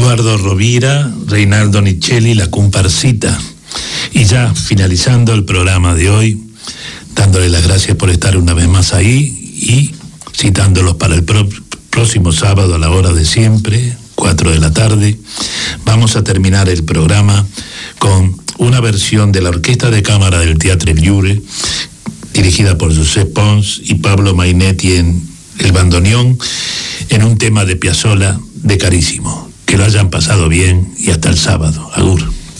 Eduardo Rovira, Reinaldo Nicelli, La Comparsita. Y ya finalizando el programa de hoy, dándole las gracias por estar una vez más ahí y citándolos para el próximo sábado a la hora de siempre, 4 de la tarde. Vamos a terminar el programa con una versión de la Orquesta de Cámara del Teatre Lliure, dirigida por Josep Pons y Pablo Mainetti en el bandoneón, en un tema de Piazzolla de Carísimo. Que lo hayan pasado bien y hasta el sábado. Agur.